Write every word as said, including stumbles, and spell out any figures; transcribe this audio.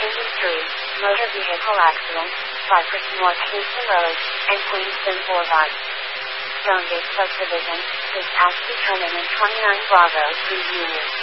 Industry, motor vehicle accident, Cypress North Houston Road, and Queenston Boulevard. Stonegate Subdivision, dispatch determinant twenty-nine Bravo, preview.